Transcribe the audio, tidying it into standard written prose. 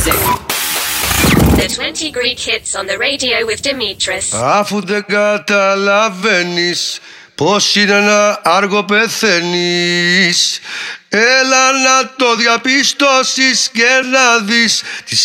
music. The 20 Greek hits on the radio with Dimitris. Αφού δεν καταλαβαίνεις πως είναι να άργο πεθαίνεις, έλα να το διαπιστώσεις και να δεις τι